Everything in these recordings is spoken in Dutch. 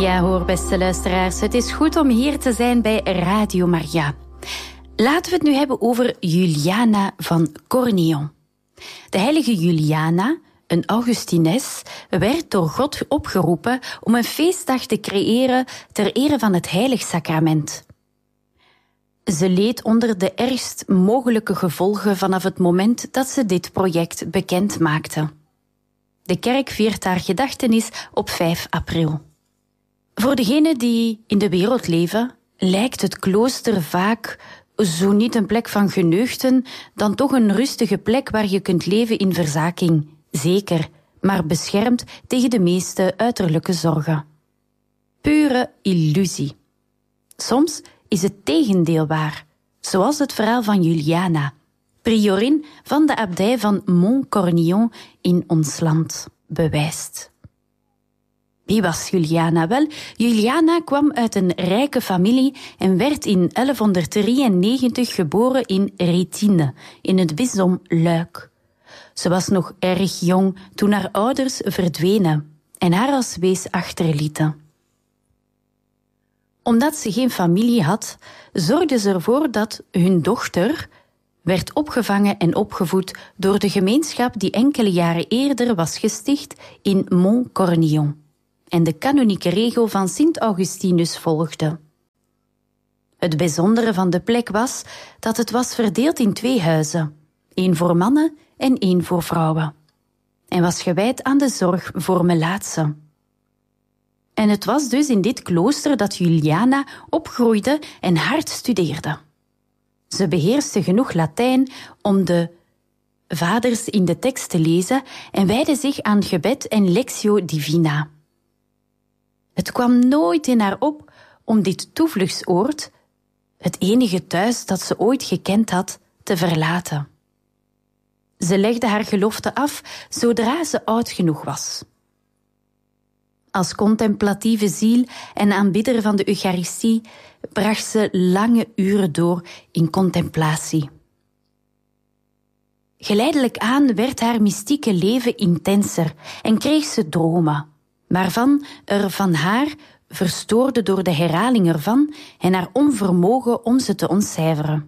Ja hoor, beste luisteraars, het is goed om hier te zijn bij Radio Maria. Laten we het nu hebben over Juliana van Cornillon. De heilige Juliana, een Augustines, werd door God opgeroepen om een feestdag te creëren ter ere van het heilig sacrament. Ze leed onder de ergst mogelijke gevolgen vanaf het moment dat ze dit project bekend maakte. De kerk viert haar gedachtenis op 5 april. Voor degenen die in de wereld leven, lijkt het klooster vaak zo niet een plek van geneugten, dan toch een rustige plek waar je kunt leven in verzaking. Zeker, maar beschermd tegen de meeste uiterlijke zorgen. Pure illusie. Soms is het tegendeel waar, zoals het verhaal van Juliana, priorin van de abdij van Montcornillon in ons land, bewijst. Wie was Juliana? Wel, Juliana kwam uit een rijke familie en werd in 1193 geboren in Rétine, in het bisdom Luik. Ze was nog erg jong toen haar ouders verdwenen en haar als wees achterlieten. Omdat ze geen familie had, zorgde ze ervoor dat hun dochter werd opgevangen en opgevoed door de gemeenschap die enkele jaren eerder was gesticht in Montcornillon en de kanonieke regel van Sint Augustinus volgde. Het bijzondere van de plek was dat het was verdeeld in 2 huizen, 1 voor mannen en 1 voor vrouwen, en was gewijd aan de zorg voor melaatsen. En het was dus in dit klooster dat Juliana opgroeide en hard studeerde. Ze beheerste genoeg Latijn om de vaders in de tekst te lezen en wijdde zich aan gebed en lectio divina. Het kwam nooit in haar op om dit toevluchtsoord, het enige thuis dat ze ooit gekend had, te verlaten. Ze legde haar gelofte af zodra ze oud genoeg was. Als contemplatieve ziel en aanbidder van de Eucharistie bracht ze lange uren door in contemplatie. Geleidelijk aan werd haar mystieke leven intenser en kreeg ze dromen, waarvan er van haar verstoorde door de herhaling ervan en haar onvermogen om ze te ontcijferen.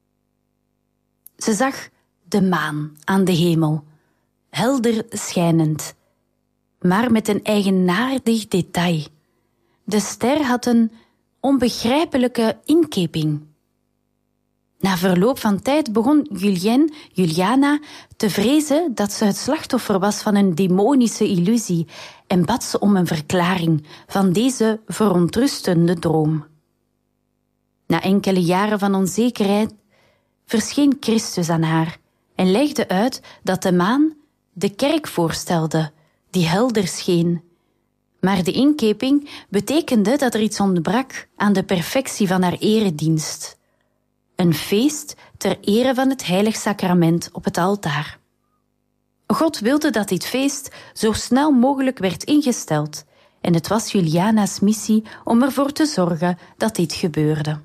Ze zag de maan aan de hemel, helder schijnend, maar met een eigenaardig detail. De ster had een onbegrijpelijke inkeping. Na verloop van tijd begon Juliana te vrezen dat ze het slachtoffer was van een demonische illusie en bad ze om een verklaring van deze verontrustende droom. Na enkele jaren van onzekerheid verscheen Christus aan haar en legde uit dat de maan de kerk voorstelde, die helder scheen. Maar de inkeping betekende dat er iets ontbrak aan de perfectie van haar eredienst. Een feest ter ere van het heilig sacrament op het altaar. God wilde dat dit feest zo snel mogelijk werd ingesteld en het was Juliana's missie om ervoor te zorgen dat dit gebeurde.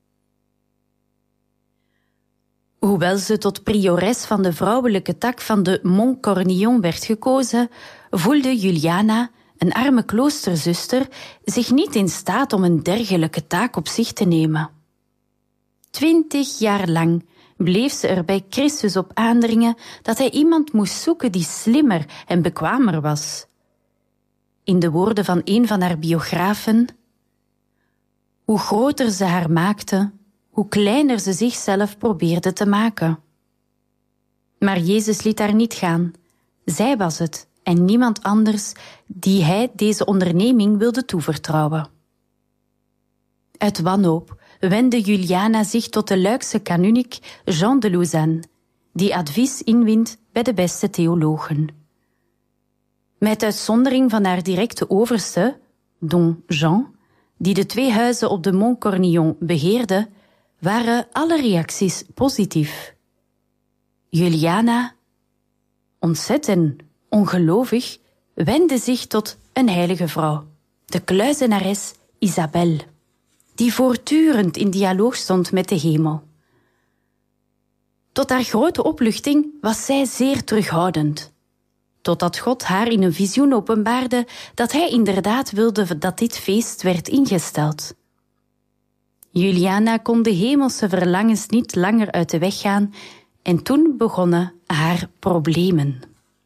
Hoewel ze tot priores van de vrouwelijke tak van de Montcornillon werd gekozen, voelde Juliana, een arme kloosterzuster, zich niet in staat om een dergelijke taak op zich te nemen. 20 jaar lang bleef ze er bij Christus op aandringen dat hij iemand moest zoeken die slimmer en bekwamer was. In de woorden van een van haar biografen: hoe groter ze haar maakte, hoe kleiner ze zichzelf probeerde te maken. Maar Jezus liet haar niet gaan. Zij was het en niemand anders die hij deze onderneming wilde toevertrouwen. Uit wanhoop wendde Juliana zich tot de Luikse kanuniek Jean de Lausanne, die advies inwint bij de beste theologen. Met uitzondering van haar directe overste, Don Jean, die de 2 huizen op de Montcornillon beheerde, waren alle reacties positief. Juliana, ontzet en ongelovig, wendde zich tot een heilige vrouw, de kluizenares Isabelle, die voortdurend in dialoog stond met de hemel. Tot haar grote opluchting was zij zeer terughoudend. totdat God haar in een visioen openbaarde dat hij inderdaad wilde dat dit feest werd ingesteld. Juliana kon de hemelse verlangens niet langer uit de weg gaan en toen begonnen haar problemen.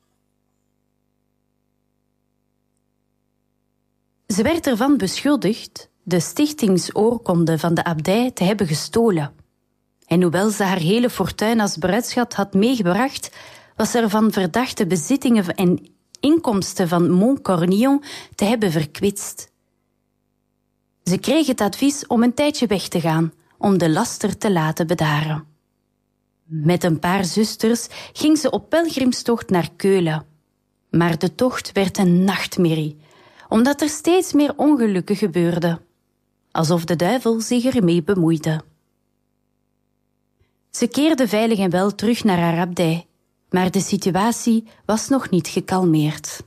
Ze werd ervan beschuldigd de stichtingsoorkonde van de abdij te hebben gestolen. En hoewel ze haar hele fortuin als bruidsschat had meegebracht, was er van verdachte bezittingen en inkomsten van Montcornillon te hebben verkwitst. Ze kreeg het advies om een tijdje weg te gaan, om de laster te laten bedaren. Met een paar zusters ging ze op pelgrimstocht naar Keulen. Maar de tocht werd een nachtmerrie, omdat er steeds meer ongelukken gebeurden. Alsof de duivel zich ermee bemoeide. Ze keerde veilig en wel terug naar haar abdij, maar de situatie was nog niet gekalmeerd.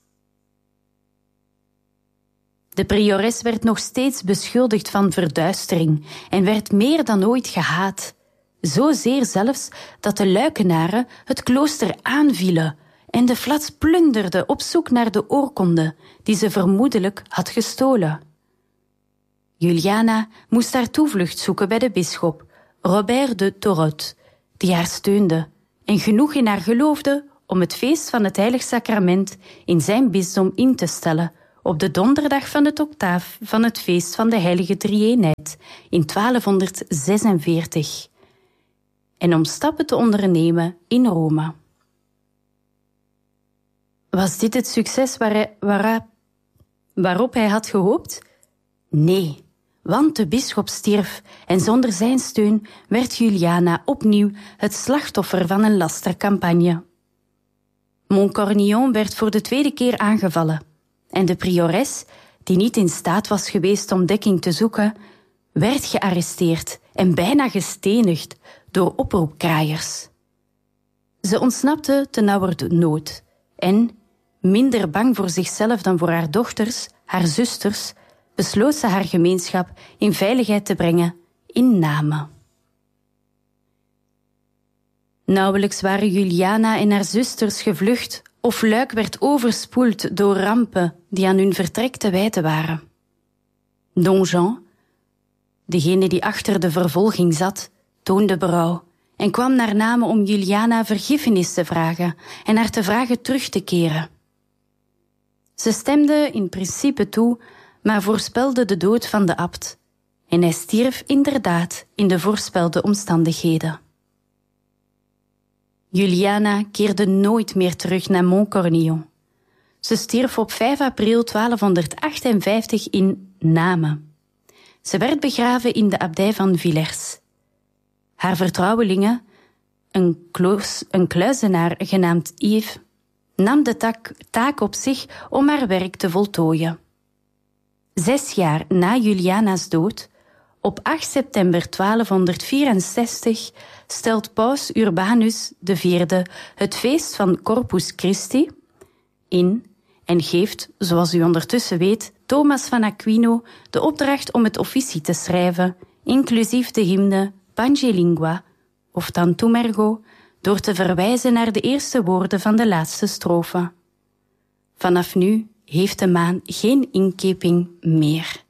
De priores werd nog steeds beschuldigd van verduistering en werd meer dan ooit gehaat. Zozeer zelfs dat de luikenaren het klooster aanvielen en de flats plunderden op zoek naar de oorkonde die ze vermoedelijk had gestolen. Juliana moest haar toevlucht zoeken bij de bisschop, Robert de Thorold, die haar steunde en genoeg in haar geloofde om het feest van het Heilig Sacrament in zijn bisdom in te stellen op de donderdag van het octaaf van het feest van de Heilige Drie-eenheid in 1246 en om stappen te ondernemen in Rome. Was dit het succes waarop hij had gehoopt? Nee, want de bisschop stierf en zonder zijn steun werd Juliana opnieuw het slachtoffer van een lastercampagne. Montcornillon werd voor de tweede keer aangevallen en de priores, die niet in staat was geweest om dekking te zoeken, werd gearresteerd en bijna gestenigd door oproepkraaiers. Ze ontsnapte ternauwernood en, minder bang voor zichzelf dan voor haar dochters, haar zusters, besloot ze haar gemeenschap in veiligheid te brengen in Namen. Nauwelijks waren Juliana en haar zusters gevlucht of Luik werd overspoeld door rampen die aan hun vertrek te wijten waren. Don Jean, degene die achter de vervolging zat, toonde berouw en kwam naar Namen om Juliana vergiffenis te vragen en haar te vragen terug te keren. Ze stemde in principe toe, maar voorspelde de dood van de abt. En hij stierf inderdaad in de voorspelde omstandigheden. Juliana keerde nooit meer terug naar Montcornillon. Ze stierf op 5 april 1258 in Namen. Ze werd begraven in de abdij van Villers. Haar vertrouwelingen, een kluizenaar genaamd Yves, nam de taak op zich om haar werk te voltooien. 6 jaar na Juliana's dood, op 8 september 1264, stelt paus Urbanus IV het feest van Corpus Christi in en geeft, zoals u ondertussen weet, Thomas van Aquino de opdracht om het officie te schrijven, inclusief de hymne Pange Lingua, of Tantum Ergo, door te verwijzen naar de eerste woorden van de laatste strofe. Vanaf nu heeft de maan geen inkeping meer.